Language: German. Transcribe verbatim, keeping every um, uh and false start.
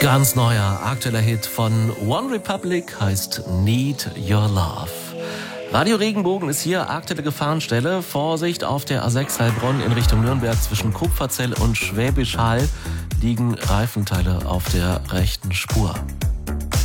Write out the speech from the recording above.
Ganz neuer, aktueller Hit von One Republic heißt Need Your Love. Radio Regenbogen ist hier, aktuelle Gefahrenstelle. Vorsicht, auf der A sechs Heilbronn in Richtung Nürnberg zwischen Kupferzell und Schwäbisch Hall liegen Reifenteile auf der rechten Spur.